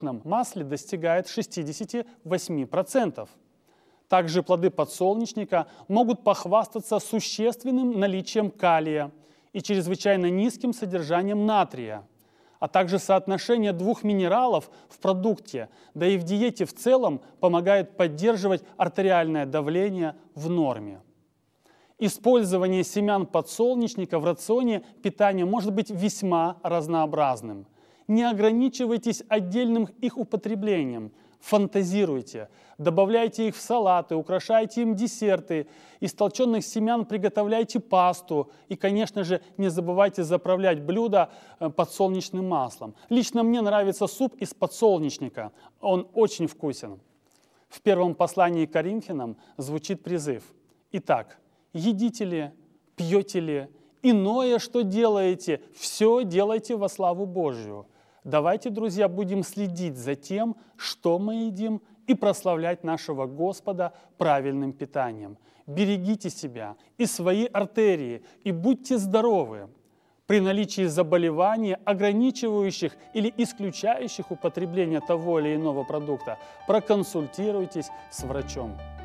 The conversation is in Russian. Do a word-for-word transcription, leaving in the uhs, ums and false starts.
масле достигает шестидесяти восьми процентов. Также плоды подсолнечника могут похвастаться существенным наличием калия и чрезвычайно низким содержанием натрия, а также соотношение двух минералов в продукте, да и в диете в целом помогает поддерживать артериальное давление в норме. Использование семян подсолнечника в рационе питания может быть весьма разнообразным. Не ограничивайтесь отдельным их употреблением, фантазируйте, добавляйте их в салаты, украшайте им десерты, из толченых семян приготовляйте пасту и, конечно же, не забывайте заправлять блюда подсолнечным маслом. Лично мне нравится суп из подсолнечника, он очень вкусен. В первом послании к Коринфянам звучит призыв: «Итак, едите ли, пьете ли, иное, что делаете, все делайте во славу Божию». Давайте, друзья, будем следить за тем, что мы едим, и прославлять нашего Господа правильным питанием. Берегите себя и свои артерии, и будьте здоровы. При наличии заболеваний, ограничивающих или исключающих употребление того или иного продукта, проконсультируйтесь с врачом.